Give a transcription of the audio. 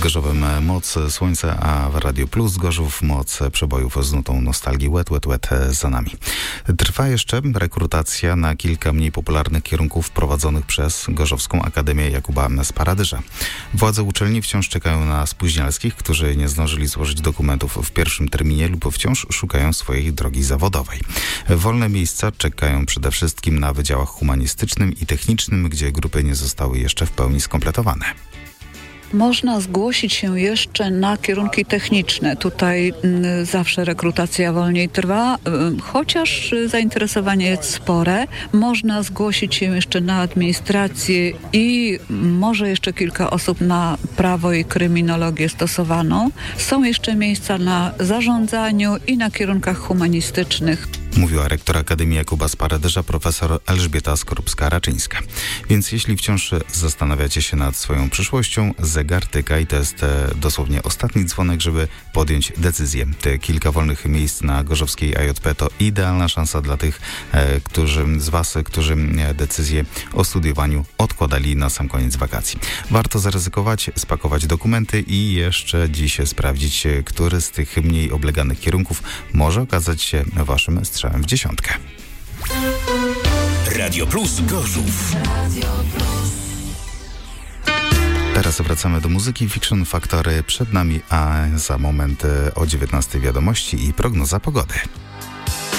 Gorzowem moc słońca, a w Radio Plus Gorzów moc przebojów z nutą nostalgii. Łet, łet, łet za nami. Trwa jeszcze rekrutacja na kilka mniej popularnych kierunków prowadzonych przez Gorzowską Akademię Jakuba Sparadyża. Władze uczelni wciąż czekają na spóźnialskich, którzy nie zdążyli złożyć dokumentów w pierwszym terminie lub wciąż szukają swojej drogi zawodowej. Wolne miejsca czekają przede wszystkim na wydziałach humanistycznym i technicznym, gdzie grupy nie zostały jeszcze w pełni skompletowane. Można zgłosić się jeszcze na kierunki techniczne. Tutaj zawsze rekrutacja wolniej trwa, chociaż zainteresowanie jest spore. Można zgłosić się jeszcze na administrację i może jeszcze kilka osób na prawo i kryminologię stosowaną. Są jeszcze miejsca na zarządzaniu i na kierunkach humanistycznych. Mówiła rektor Akademii Jakuba Sparadyża profesor Elżbieta Skorupska-Raczyńska. Więc jeśli wciąż zastanawiacie się nad swoją przyszłością, zegar tyka i to jest dosłownie ostatni dzwonek, żeby podjąć decyzję. Te kilka wolnych miejsc na gorzowskiej AJP to idealna szansa dla tych z Was, którzy decyzję o studiowaniu odkładali na sam koniec wakacji. Warto zaryzykować, spakować dokumenty i jeszcze dziś sprawdzić, który z tych mniej obleganych kierunków może okazać się Waszym strzałem w dziesiątkę. Radio Plus Gorzów. Teraz wracamy do muzyki. Fiction Factory przed nami, a za moment o 19:00 wiadomości i prognoza pogody.